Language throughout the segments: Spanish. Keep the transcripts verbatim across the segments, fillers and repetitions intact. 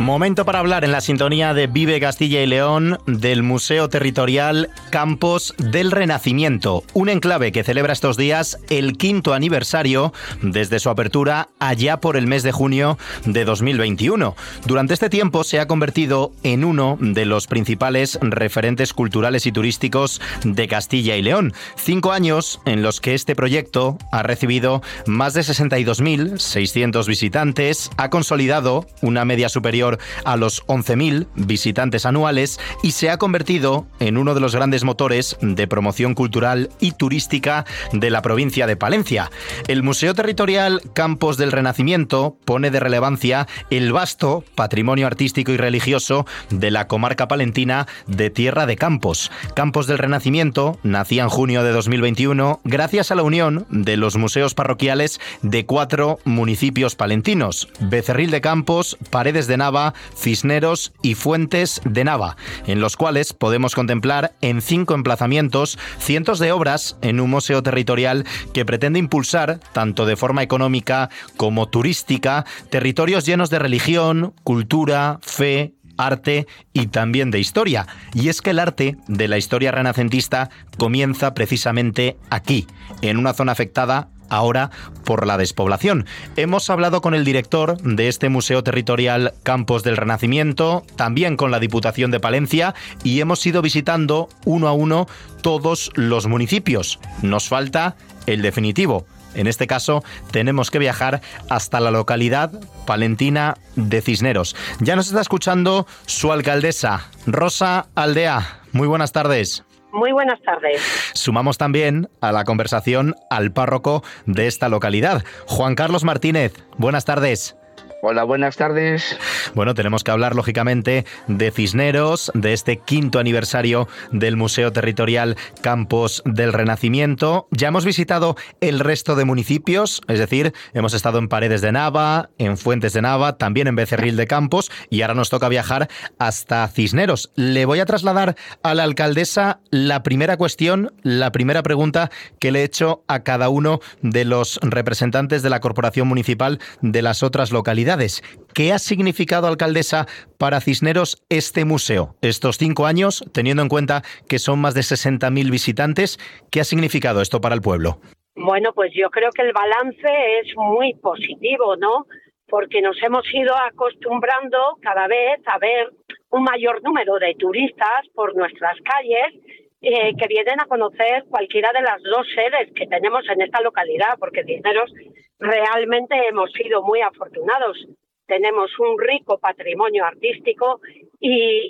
Momento para hablar en la sintonía de Vive Castilla y León del Museo Territorial Campos del Renacimiento, un enclave que celebra estos días el quinto aniversario desde su apertura allá por el mes de junio de dos mil veintiuno. Durante este tiempo se ha convertido en uno de los principales referentes culturales y turísticos de Castilla y León. Cinco años en los que este proyecto ha recibido más de sesenta y dos mil seiscientos visitantes, ha consolidado una media superior a los once mil visitantes anuales y se ha convertido en uno de los grandes motores de promoción cultural y turística de la provincia de Palencia. El Museo Territorial Campos del Renacimiento pone de relevancia el vasto patrimonio artístico y religioso de la comarca palentina de Tierra de Campos. Campos del Renacimiento nacía en junio de dos mil veintiuno gracias a la unión de los museos parroquiales de cuatro municipios palentinos: Becerril de Campos, Paredes de Nava, Cisneros y Fuentes de Nava, en los cuales podemos contemplar en cinco emplazamientos cientos de obras en un museo territorial que pretende impulsar, tanto de forma económica como turística, territorios llenos de religión, cultura, fe, arte y también de historia. Y es que el arte de la historia renacentista comienza precisamente aquí, en una zona afectada ahora por la despoblación. Hemos hablado con el director de este Museo Territorial Campos del Renacimiento, también con la Diputación de Palencia, y hemos ido visitando uno a uno todos los municipios. Nos falta el definitivo. En este caso, tenemos que viajar hasta la localidad palentina de Cisneros. Ya nos está escuchando su alcaldesa, Rosa Aldea. Muy buenas tardes. Muy buenas tardes. Sumamos también a la conversación al párroco de esta localidad, Juan Carlos Martínez. Buenas tardes. Hola, buenas tardes. Bueno, tenemos que hablar, lógicamente, de Cisneros, de este quinto aniversario del Museo Territorial Campos del Renacimiento. Ya hemos visitado el resto de municipios, es decir, hemos estado en Paredes de Nava, en Fuentes de Nava, también en Becerril de Campos, y ahora nos toca viajar hasta Cisneros. Le voy a trasladar a la alcaldesa la primera cuestión, la primera pregunta que le he hecho a cada uno de los representantes de la Corporación Municipal de las otras localidades. ¿Qué ha significado, alcaldesa, para Cisneros este museo? Estos cinco años, teniendo en cuenta que son más de sesenta mil visitantes, ¿qué ha significado esto para el pueblo? Bueno, pues yo creo que el balance es muy positivo, ¿no? Porque nos hemos ido acostumbrando cada vez a ver un mayor número de turistas por nuestras calles eh, que vienen a conocer cualquiera de las dos sedes que tenemos en esta localidad, porque Cisneros realmente hemos sido muy afortunados. Tenemos un rico patrimonio artístico y,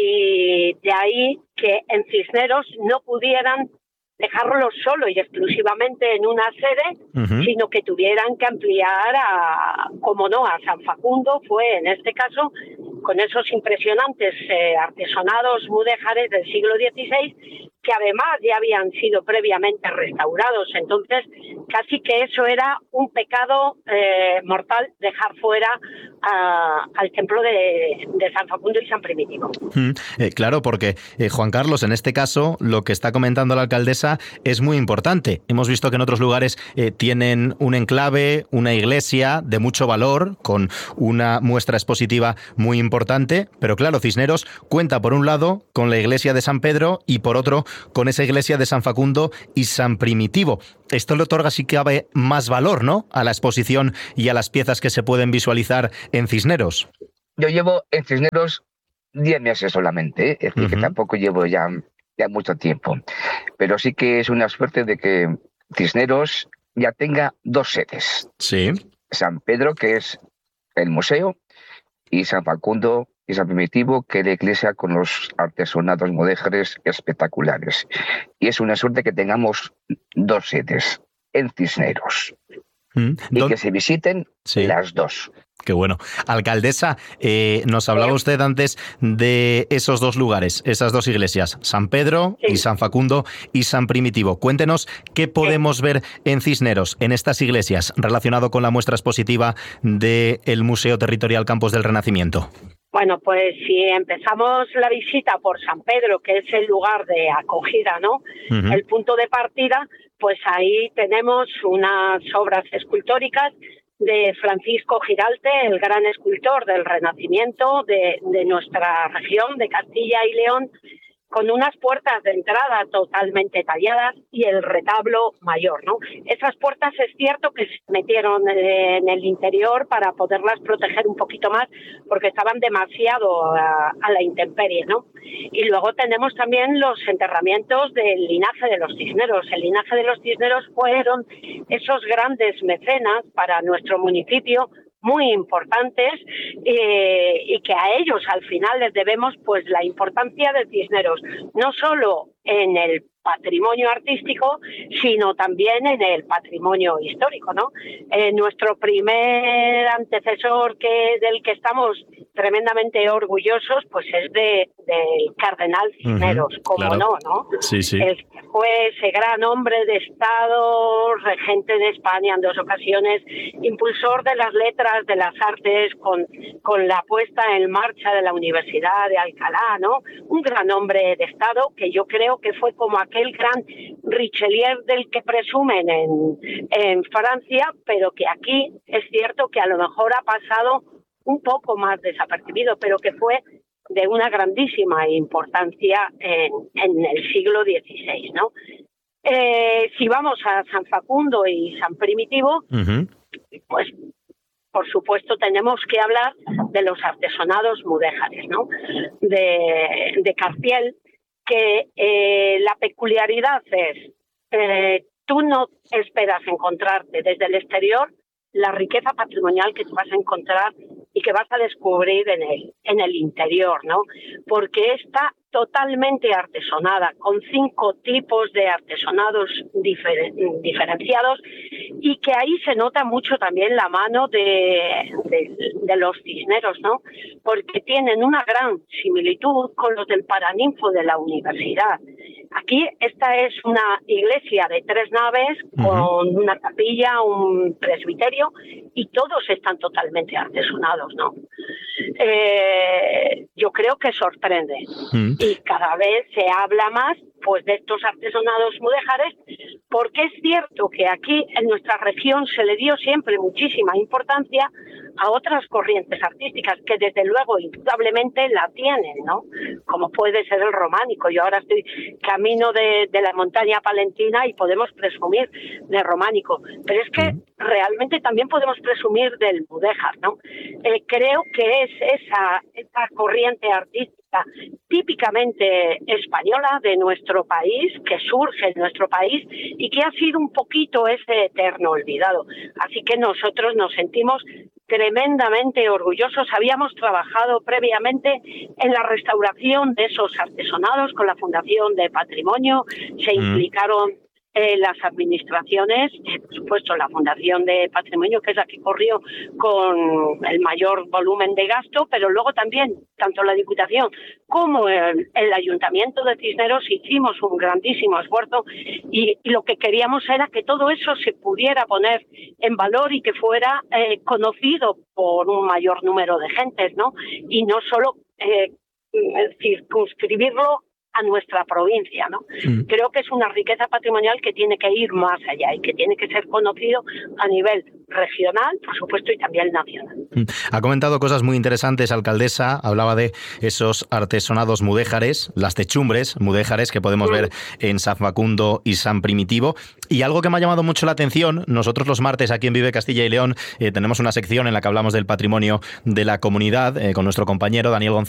y de ahí que en Cisneros no pudieran dejarlo solo y exclusivamente en una sede, uh-huh. sino que tuvieran que ampliar a, como no, a San Facundo. Fue en este caso con esos impresionantes eh, artesonados mudéjares del siglo dieciséis, que además ya habían sido previamente restaurados. Entonces, casi que eso era un pecado eh, mortal, dejar fuera a, al templo de, de San Facundo y San Primitivo. Mm, eh, claro, porque eh, Juan Carlos, en este caso, lo que está comentando la alcaldesa es muy importante. Hemos visto que en otros lugares eh, tienen un enclave, una iglesia de mucho valor, con una muestra expositiva muy importante, pero claro, Cisneros cuenta por un lado con la iglesia de San Pedro y por otro con esa iglesia de San Facundo y San Primitivo. Esto le otorga, si cabe, más valor, ¿no?, a la exposición y a las piezas que se pueden visualizar en Cisneros. Yo llevo en Cisneros diez meses solamente, ¿eh? Es decir, uh-huh. que tampoco llevo ya, ya mucho tiempo. Pero sí que es una suerte de que Cisneros ya tenga dos sedes. Sí. San Pedro, que es el museo, y San Facundo y San Primitivo, que es la iglesia con los artesonados mudéjares espectaculares. Y es una suerte que tengamos dos sedes en Cisneros. Mm, y que se visiten sí. las dos. Qué bueno. Alcaldesa, eh, nos hablaba usted antes de esos dos lugares, esas dos iglesias, San Pedro sí. y San Facundo y San Primitivo. Cuéntenos qué podemos sí. ver en Cisneros, en estas iglesias, relacionado con la muestra expositiva del Museo Territorial Campos del Renacimiento. Bueno, pues si empezamos la visita por San Pedro, que es el lugar de acogida, ¿no? Uh-huh. El punto de partida, pues ahí tenemos unas obras escultóricas de Francisco Giralte, el gran escultor del Renacimiento de, de nuestra región, de Castilla y León, con unas puertas de entrada totalmente talladas y el retablo mayor, ¿no? Esas puertas es cierto que se metieron en el interior para poderlas proteger un poquito más porque estaban demasiado a, a la intemperie, ¿no? Y luego tenemos también los enterramientos del linaje de los Cisneros. El linaje de los Cisneros fueron esos grandes mecenas para nuestro municipio, muy importantes, eh, y que a ellos al final les debemos pues la importancia de Cisneros, no solo en el patrimonio artístico, sino también en el patrimonio histórico, ¿no? Eh, nuestro primer antecesor que del que estamos tremendamente orgullosos, pues es de del cardenal Cisneros, uh-huh, como claro. no, ¿no? Sí, sí. El, fue ese gran hombre de Estado, regente de España en dos ocasiones, impulsor de las letras, de las artes, con, con la puesta en marcha de la Universidad de Alcalá, ¿no? Un gran hombre de Estado que yo creo que fue como aquel gran Richelieu del que presumen en, en Francia, pero que aquí es cierto que a lo mejor ha pasado un poco más desapercibido, pero que fue de una grandísima importancia en, en el siglo dieciséis, ¿no? Eh, si vamos a San Facundo y San Primitivo, uh-huh. pues por supuesto tenemos que hablar de los artesonados mudéjares, ¿no? De, de Carpiel, que eh, la peculiaridad es, eh, tú no esperas encontrarte desde el exterior la riqueza patrimonial que tú vas a encontrar y que vas a descubrir en el, en el interior, ¿no? Porque está totalmente artesonada, con cinco tipos de artesonados difer- diferenciados, y que ahí se nota mucho también la mano de, de, de los Cisneros, ¿no? Porque tienen una gran similitud con los del Paraninfo de la universidad. Aquí esta es una iglesia de tres naves, uh-huh. con una capilla, un presbiterio, y todos están totalmente artesonados, ¿no? Eh, yo creo que sorprende. Uh-huh. Y cada vez se habla más pues de estos artesonados mudéjares, porque es cierto que aquí en nuestra región se le dio siempre muchísima importancia a otras corrientes artísticas que desde luego indudablemente la tienen, ¿no? Como puede ser el románico. Yo ahora estoy camino de, de la montaña palentina y podemos presumir de románico, pero es que realmente también podemos presumir del mudéjar, ¿no? Eh, creo que es esa, esa corriente artística típicamente española de nuestro país, que surge en nuestro país y que ha sido un poquito ese eterno olvidado. Así que nosotros nos sentimos tremendamente orgullosos. Habíamos trabajado previamente en la restauración de esos artesonados con la Fundación de Patrimonio, se implicaron Eh, las administraciones, eh, por supuesto la Fundación de Patrimonio, que es la que corrió con el mayor volumen de gasto, pero luego también tanto la Diputación como el, el Ayuntamiento de Cisneros hicimos un grandísimo esfuerzo, y, y lo que queríamos era que todo eso se pudiera poner en valor y que fuera eh, conocido por un mayor número de gentes, ¿no? Y no solo eh, circunscribirlo a nuestra provincia, ¿no? Mm. Creo que es una riqueza patrimonial que tiene que ir más allá y que tiene que ser conocido a nivel regional, por supuesto, y también nacional. Ha comentado cosas muy interesantes, alcaldesa. Hablaba de esos artesonados mudéjares, las techumbres mudéjares que podemos mm. ver en San Facundo y San Primitivo. Y algo que me ha llamado mucho la atención, nosotros los martes aquí en Vive Castilla y León eh, tenemos una sección en la que hablamos del patrimonio de la comunidad eh, con nuestro compañero Daniel González